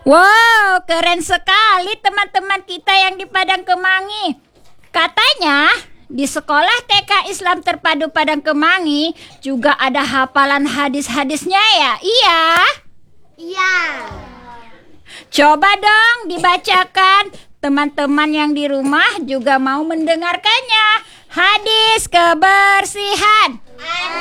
Wow, keren sekali teman-teman kita yang di Padang Kemangi. Katanya di sekolah TK Islam Terpadu Padang Kemangi juga ada hafalan hadis-hadisnya ya? Iya. Iya. Coba dong dibacakan. Teman-teman yang di rumah juga mau mendengarkannya. Hadis kebersihan.